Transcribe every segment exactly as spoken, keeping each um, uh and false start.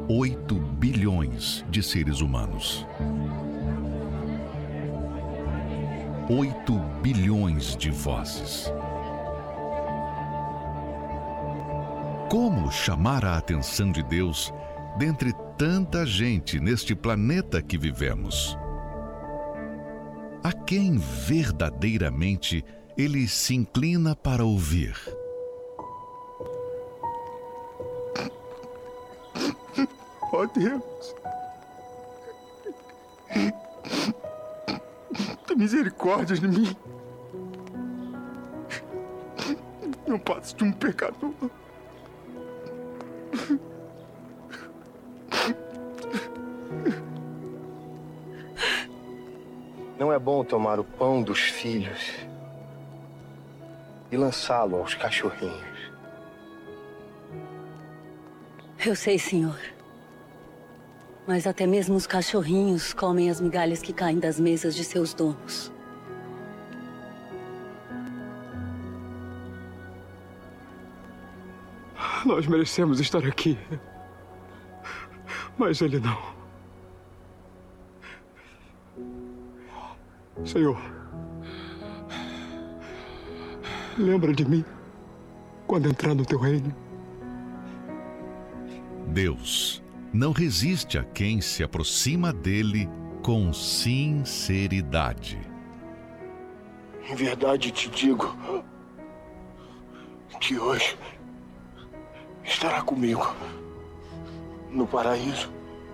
oito bilhões de seres humanos. oito bilhões de vozes. Como chamar a atenção de Deus dentre tanta gente neste planeta que vivemos? A quem verdadeiramente Ele se inclina para ouvir? Ó Deus, tem misericórdia de mim. Eu passo de um pecador. Não é bom tomar o pão dos filhos e lançá-lo aos cachorrinhos. Eu sei, senhor. Mas até mesmo os cachorrinhos comem as migalhas que caem das mesas de seus donos. Nós merecemos estar aqui, mas ele não. Senhor, lembra de mim quando entrar no teu reino. Deus não resiste a quem se aproxima dele com sinceridade. Em verdade te digo que hoje estará comigo no paraíso.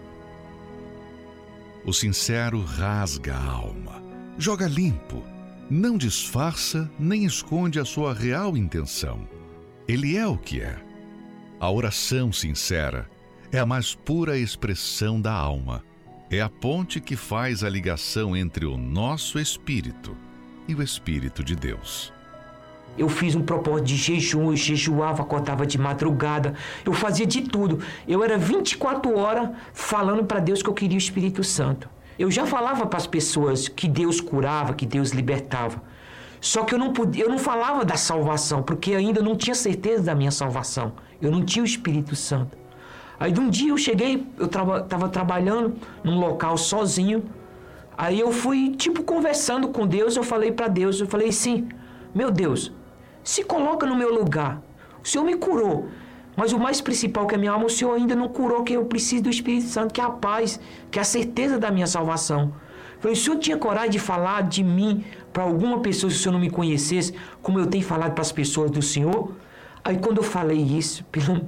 O sincero rasga a alma, joga limpo, não disfarça nem esconde a sua real intenção. Ele é o que é. A oração sincera é a mais pura expressão da alma. É a ponte que faz a ligação entre o nosso espírito e o Espírito de Deus. Eu fiz um propósito de jejum, eu jejuava, acordava de madrugada, eu fazia de tudo. Eu era vinte e quatro horas falando para Deus que eu queria o Espírito Santo. Eu já falava para as pessoas que Deus curava, que Deus libertava. Só que eu não podia, eu não falava da salvação, porque ainda não tinha certeza da minha salvação. Eu não tinha o Espírito Santo. Aí de um dia eu cheguei, eu estava traba, trabalhando num local sozinho. Aí eu fui, tipo, conversando com Deus, eu falei para Deus, eu falei assim, meu Deus, se coloca no meu lugar. O Senhor me curou, mas o mais principal que é a minha alma, o Senhor ainda não curou, que eu preciso do Espírito Santo, que é a paz, que é a certeza da minha salvação. Eu falei, o Senhor tinha coragem de falar de mim para alguma pessoa, se o Senhor não me conhecesse, como eu tenho falado para as pessoas do Senhor? Aí quando eu falei isso, pelo...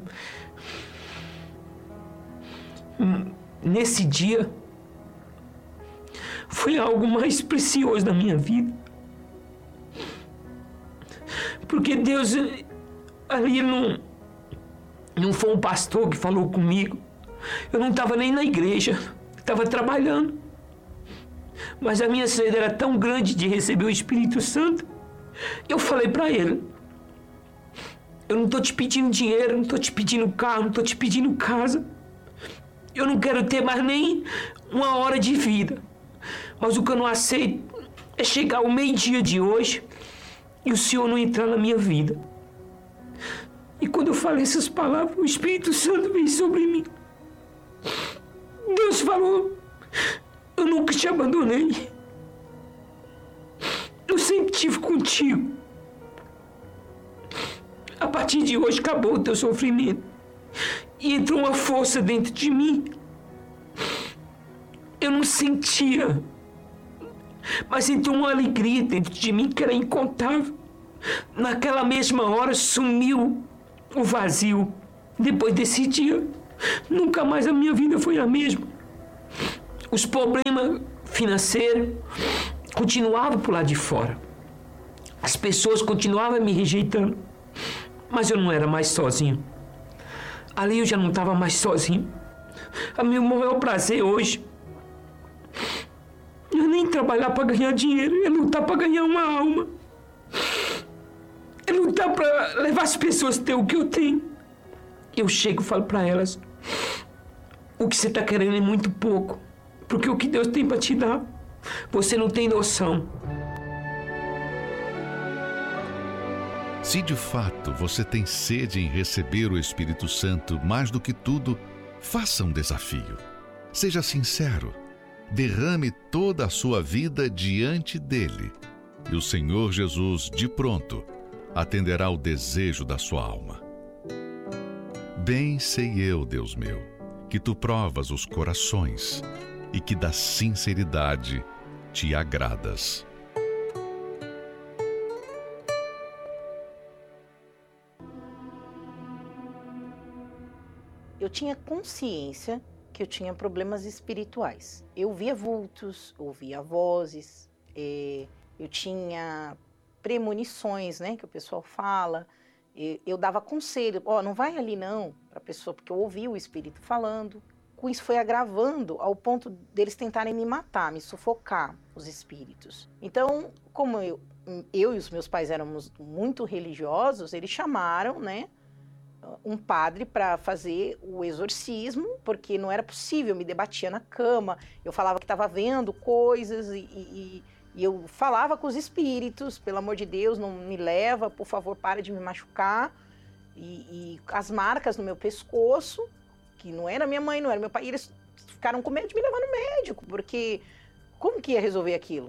nesse dia, foi algo mais precioso da minha vida. Porque Deus, ali não, não foi um pastor que falou comigo. Eu não estava nem na igreja, estava trabalhando. Mas a minha sede era tão grande de receber o Espírito Santo. Eu falei para ele, eu não estou te pedindo dinheiro, não estou te pedindo carro, não estou te pedindo casa. Eu não quero ter mais nem uma hora de vida. Mas o que eu não aceito é chegar ao meio-dia de hoje e o Senhor não entrar na minha vida. E quando eu falei essas palavras, o Espírito Santo veio sobre mim. Deus falou, eu nunca te abandonei. Eu sempre estive contigo. A partir de hoje acabou o teu sofrimento. E entrou uma força dentro de mim. Eu não sentia, mas entrou uma alegria dentro de mim que era incontável. Naquela mesma hora sumiu o vazio. Depois desse dia, nunca mais a minha vida foi a mesma. Os problemas financeiros continuavam por lá de fora. As pessoas continuavam me rejeitando, mas eu não era mais sozinho. Ali eu já não estava mais sozinho. A meu maior prazer hoje não é nem trabalhar para ganhar dinheiro, é lutar para ganhar uma alma. É lutar para levar as pessoas a ter o que eu tenho. Eu chego e falo para elas, o que você está querendo é muito pouco, porque o que Deus tem para te dar, você não tem noção. Se de fato você tem sede em receber o Espírito Santo mais do que tudo, Faça um desafio. Seja sincero. Derrame toda a sua vida diante dele. E o Senhor Jesus, de pronto, atenderá o desejo da sua alma. Bem sei eu, Deus meu, que tu provas os corações e que da sinceridade te agradas. Eu tinha consciência que eu tinha problemas espirituais. Eu via vultos, ouvia vozes, eh, eu tinha premonições, né, que o pessoal fala. Eh, eu dava conselho, ó, oh, não vai ali não, para a pessoa, porque eu ouvia o espírito falando. Com isso foi agravando ao ponto deles tentarem me matar, me sufocar, os espíritos. Então, como eu, eu e os meus pais éramos muito religiosos, eles chamaram, né, um padre para fazer o exorcismo, porque não era possível, eu me debatia na cama, eu falava que estava vendo coisas e, e, e eu falava com os espíritos, pelo amor de Deus, não me leva, por favor, para de me machucar. E, e as marcas no meu pescoço, que não era minha mãe, não era meu pai, eles ficaram com medo de me levar no médico, porque como que ia resolver aquilo?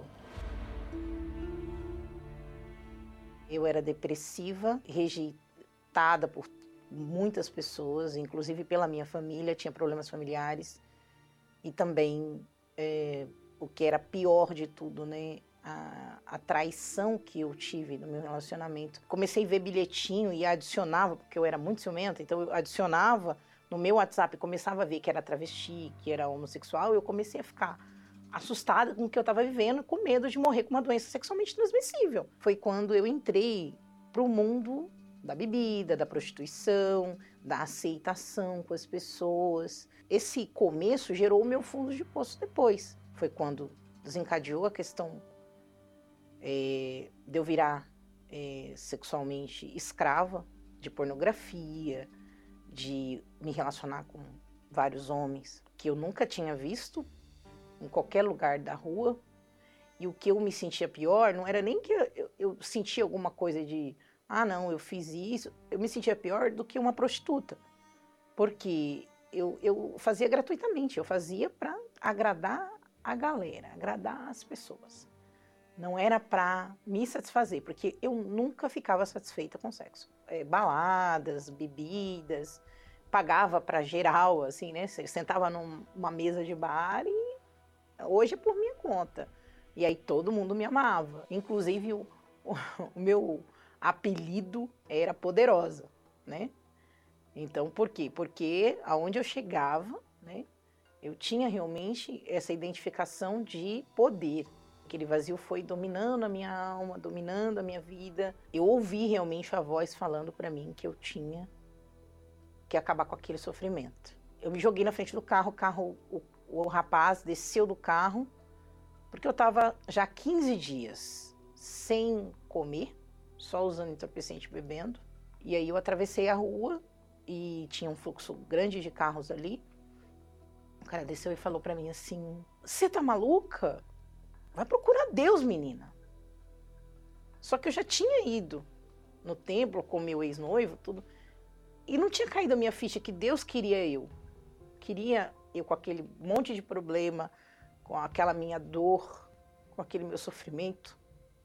Eu era depressiva, rejeitada por muitas pessoas, inclusive pela minha família, tinha problemas familiares. E também, é, o que era pior de tudo, né, a, a traição que eu tive no meu relacionamento. Comecei a ver bilhetinho e adicionava, porque eu era muito ciumenta, então eu adicionava no meu WhatsApp, começava a ver que era travesti, que era homossexual, e eu comecei a ficar assustada com o que eu estava vivendo, com medo de morrer com uma doença sexualmente transmissível. Foi quando eu entrei para o mundo da bebida, da prostituição, da aceitação com as pessoas. Esse começo gerou o meu fundo de poço depois. Foi quando desencadeou a questão é, de eu virar é, sexualmente escrava de pornografia, de me relacionar com vários homens que eu nunca tinha visto em qualquer lugar da rua. E o que eu me sentia pior não era nem que eu, eu sentia alguma coisa de ah, não, eu fiz isso. Eu me sentia pior do que uma prostituta. Porque eu, eu fazia gratuitamente. Eu fazia para agradar a galera, agradar as pessoas. Não era para me satisfazer, porque eu nunca ficava satisfeita com sexo. É, baladas, bebidas, pagava para geral, assim, né? Você sentava numa mesa de bar e hoje é por minha conta. E aí todo mundo me amava. Inclusive o, o, o meu apelido era Poderosa, né? Então, por quê? Porque aonde eu chegava, né, eu tinha realmente essa identificação de poder. Aquele vazio foi dominando a minha alma, dominando a minha vida. Eu ouvi realmente a voz falando para mim que eu tinha que acabar com aquele sofrimento. Eu me joguei na frente do carro, o carro, o, o rapaz desceu do carro, porque eu estava já quinze dias sem comer, só usando entorpecente e bebendo. E aí eu atravessei a rua e tinha um fluxo grande de carros ali. O cara desceu e falou pra mim assim: você tá maluca? Vai procurar Deus, menina. Só que eu já tinha ido no templo com meu ex-noivo, tudo, e não tinha caído a minha ficha que Deus queria eu. Queria eu com aquele monte de problema, com aquela minha dor, com aquele meu sofrimento.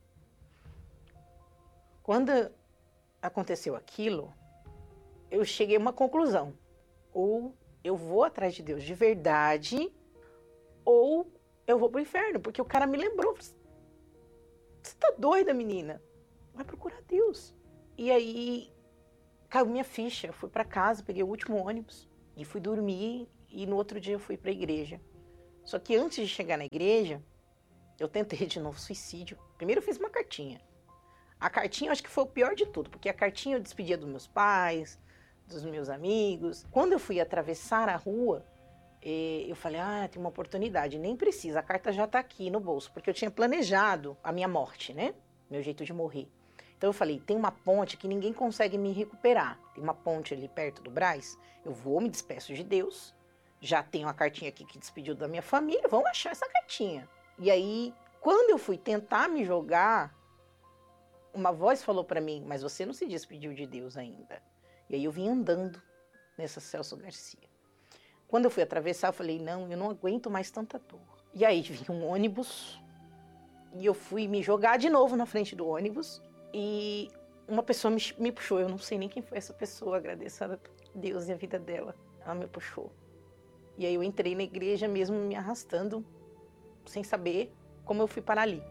Quando aconteceu aquilo, eu cheguei a uma conclusão. Ou eu vou atrás de Deus de verdade, ou eu vou pro inferno. Porque o cara me lembrou. Você tá doida, menina? Vai procurar Deus. E aí, caiu minha ficha. Eu fui para casa, peguei o último ônibus e fui dormir. E no outro dia eu fui para a igreja. Só que antes de chegar na igreja, eu tentei de novo suicídio. Primeiro eu fiz uma cartinha. A cartinha eu acho que foi o pior de tudo, porque a cartinha eu despedia dos meus pais, dos meus amigos. Quando eu fui atravessar a rua, eu falei, ah, tem uma oportunidade, nem precisa, a carta já tá aqui no bolso, porque eu tinha planejado a minha morte, né? Meu jeito de morrer. Então eu falei, tem uma ponte que ninguém consegue me recuperar. Tem uma ponte ali perto do Brás, eu vou, me despeço de Deus, já tenho a cartinha aqui que despediu da minha família, vamos achar essa cartinha. E aí, quando eu fui tentar me jogar, uma voz falou para mim, mas você não se despediu de Deus ainda. E aí eu vim andando nessa Celso Garcia. Quando eu fui atravessar, eu falei, não, eu não aguento mais tanta dor. E aí vinha um ônibus, e eu fui me jogar de novo na frente do ônibus, e uma pessoa me, me puxou. Eu não sei nem quem foi essa pessoa, agradeço a Deus e a vida dela. Ela me puxou. E aí eu entrei na igreja mesmo me arrastando, sem saber como eu fui parar ali.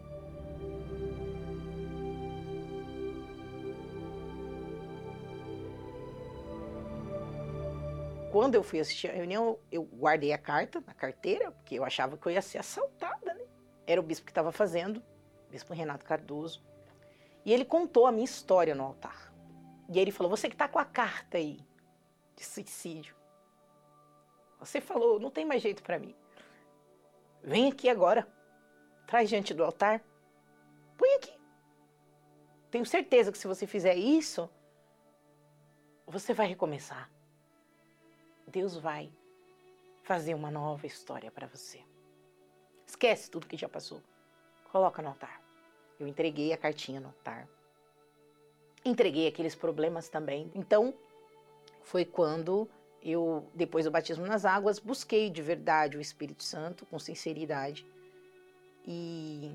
Quando eu fui assistir a reunião, eu guardei a carta na carteira, porque eu achava que eu ia ser assaltada, né? Era o bispo que estava fazendo, o bispo Renato Cardoso. E ele contou a minha história no altar. E aí ele falou, você que está com a carta aí de suicídio, você falou, não tem mais jeito para mim. Vem aqui agora, traz diante do altar, põe aqui. Tenho certeza que se você fizer isso, você vai recomeçar. Deus vai fazer uma nova história para você. Esquece tudo que já passou. Coloca no altar. Eu entreguei a cartinha no altar. Entreguei aqueles problemas também. Então, foi quando eu, depois do batismo nas águas, busquei de verdade o Espírito Santo, com sinceridade. E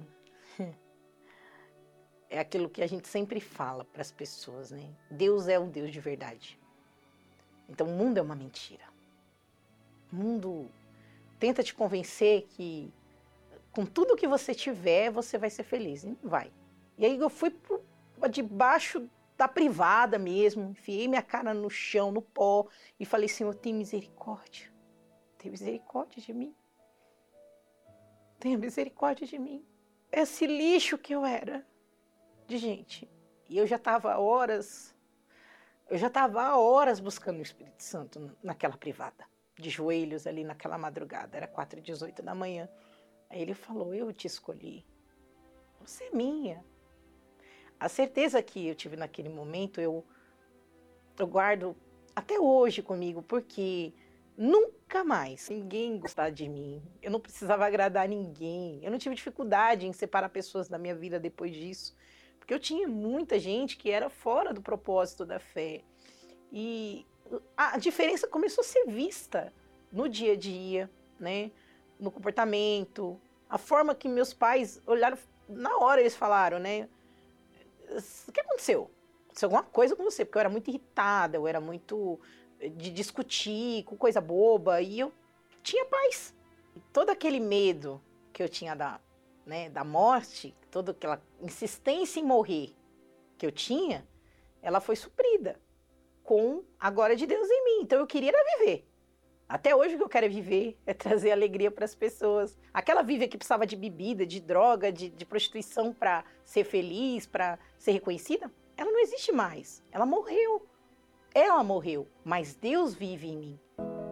é aquilo que a gente sempre fala para as pessoas, né? Deus é um Deus de verdade. Então, o mundo é uma mentira. O mundo tenta te convencer que com tudo que você tiver, você vai ser feliz. E não vai. E aí eu fui para debaixo da privada mesmo, enfiei minha cara no chão, no pó, e falei, Senhor, tem misericórdia. Tem misericórdia de mim. Tenha misericórdia de mim. Esse lixo que eu era de gente. E eu já estava há horas... Eu já estava há horas buscando o Espírito Santo naquela privada, de joelhos ali naquela madrugada, era quatro e dezoito da manhã. Aí ele falou, eu te escolhi, você é minha. A certeza que eu tive naquele momento, eu, eu guardo até hoje comigo, porque nunca mais ninguém gostava de mim, eu não precisava agradar ninguém, eu não tive dificuldade em separar pessoas da minha vida depois disso. Porque eu tinha muita gente que era fora do propósito da fé. E a diferença começou a ser vista no dia a dia, né? No comportamento, a forma que meus pais olharam, na hora eles falaram, né? O que aconteceu? Aconteceu alguma coisa com você? Porque eu era muito irritada, eu era muito de discutir com coisa boba, e eu tinha paz. Todo aquele medo que eu tinha da... Né, da morte, toda aquela insistência em morrer que eu tinha, ela foi suprida com a glória de Deus em mim. Então eu queria era viver. Até hoje o que eu quero é viver, é trazer alegria para as pessoas. Aquela Vívia que precisava de bebida, de droga, de, de prostituição para ser feliz, para ser reconhecida, ela não existe mais. Ela morreu. Ela morreu, mas Deus vive em mim.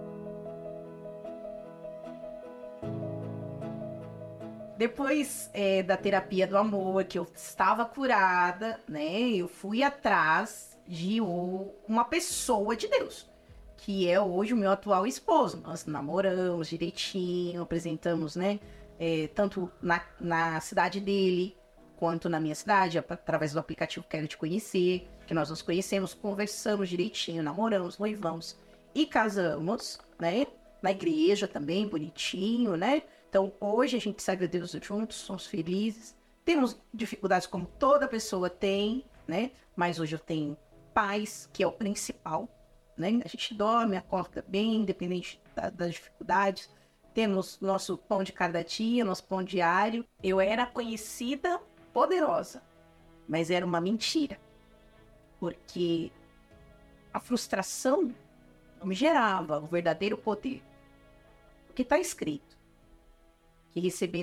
Depois é, da terapia do amor, que eu estava curada, né? Eu fui atrás de o, uma pessoa de Deus, que é hoje o meu atual esposo. Nós namoramos direitinho, apresentamos, né? É, tanto na, na cidade dele, quanto na minha cidade, através do aplicativo Quero Te Conhecer, que nós nos conhecemos, conversamos direitinho, namoramos, noivamos e casamos, né? Na igreja também, bonitinho, né? Então, hoje a gente serve a Deus juntos, somos felizes. Temos dificuldades como toda pessoa tem, né? Mas hoje eu tenho paz, que é o principal, né? A gente dorme, acorda bem, independente da, das dificuldades. Temos nosso pão de cada dia, nosso pão diário. Eu era conhecida poderosa, mas era uma mentira. Porque a frustração não me gerava o verdadeiro poder. Porque está escrito que receber